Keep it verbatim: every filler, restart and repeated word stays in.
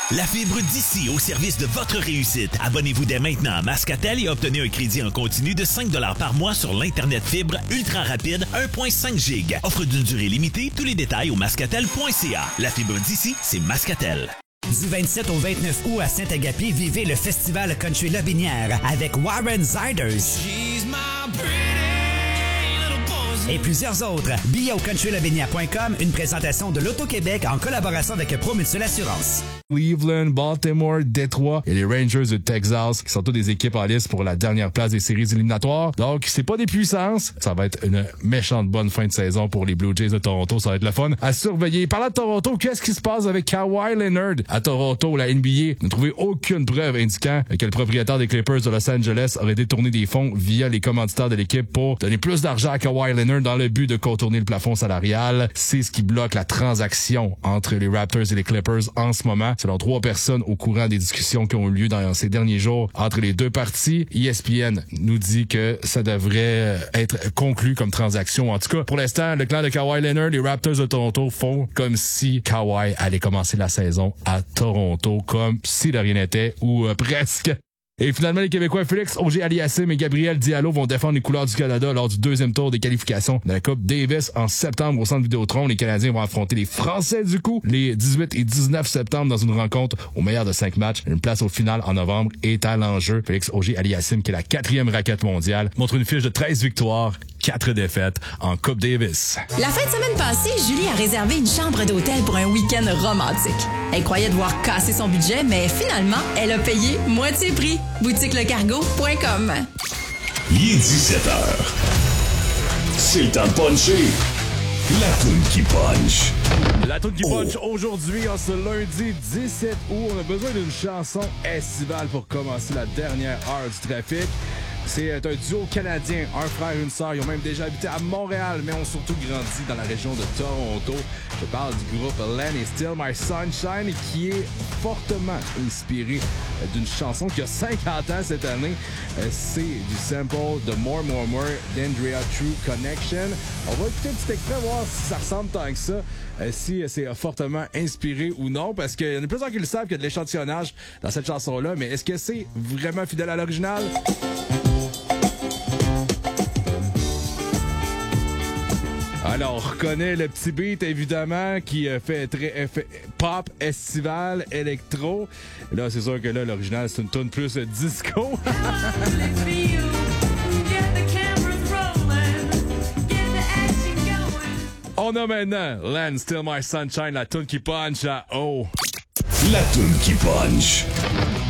La fibre d'ici au service de votre réussite. Abonnez-vous dès maintenant à Mascatel et obtenez un crédit en continu de cinq dollars par mois sur l'Internet fibre ultra rapide un virgule cinq giga. Offre d'une durée limitée. Tous les détails au mascatel point c a. La fibre d'ici, c'est Mascatel. Du vingt-sept au vingt-neuf août à Saint-Agapi, vivez le festival Country Lobinière avec Warren Ziders et plusieurs autres. Billets au country lobinière point com, une présentation de l'Auto-Québec en collaboration avec Promutuelle Assurance. Cleveland, Baltimore, Détroit et les Rangers de Texas qui sont toutes des équipes en liste pour la dernière place des séries éliminatoires. Donc, c'est pas des puissances. Ça va être une méchante bonne fin de saison pour les Blue Jays de Toronto. Ça va être le fun à surveiller. Parlant de Toronto, qu'est-ce qui se passe avec Kawhi Leonard? À Toronto, la N B A n'a trouvé aucune preuve indiquant que le propriétaire des Clippers de Los Angeles aurait détourné des fonds via les commanditaires de l'équipe pour donner plus d'argent à Kawhi Leonard dans le but de contourner le plafond salarial. C'est ce qui bloque la transaction entre les Raptors et les Clippers en ce moment. Selon trois personnes au courant des discussions qui ont eu lieu dans ces derniers jours entre les deux parties, E S P N nous dit que ça devrait être conclu comme transaction. En tout cas, pour l'instant, le clan de Kawhi Leonard, les Raptors de Toronto font comme si Kawhi allait commencer la saison à Toronto, comme si de rien n'était, ou euh, presque. Et finalement, les Québécois Félix Auger-Aliassime et Gabriel Diallo vont défendre les couleurs du Canada lors du deuxième tour des qualifications de la Coupe Davis en septembre au Centre Vidéotron. Les Canadiens vont affronter les Français du coup les dix-huit et dix-neuf septembre dans une rencontre au meilleur de cinq matchs. Une place au final en novembre est à l'enjeu. Félix Auger-Aliassime, qui est la quatrième raquette mondiale, montre une fiche de treize victoires, quatre défaites en Coupe Davis. La fin de semaine passée, Julie a réservé une chambre d'hôtel pour un week-end romantique. Elle croyait devoir casser son budget, mais finalement, elle a payé moitié prix. boutique le cargo point com. Il est dix-sept heures. C'est le temps de puncher. La toune qui punch. La toune qui punch oh. aujourd'hui, en ce lundi dix-sept août. On a besoin d'une chanson estivale pour commencer la dernière heure du trafic. C'est un duo canadien, un frère et une sœur. Ils ont même déjà habité à Montréal, mais ont surtout grandi dans la région de Toronto. Je parle du groupe Len et Still My Sunshine, qui est fortement inspiré d'une chanson qui a cinquante ans cette année. C'est du sample de More More More d'Andrea True Connection. On va écouter un petit extrait, voir si ça ressemble tant que ça, si c'est fortement inspiré ou non, parce qu'il y en a plusieurs qui le savent qu'il y a de l'échantillonnage dans cette chanson-là, mais est-ce que c'est vraiment fidèle à l'original? Alors, on reconnaît le petit beat, évidemment, qui fait très fait pop, estival, électro. Là, c'est sûr que là, l'original, c'est une tune plus disco. On a maintenant Len, Still My Sunshine, la tune qui punch à O. La tune qui punch.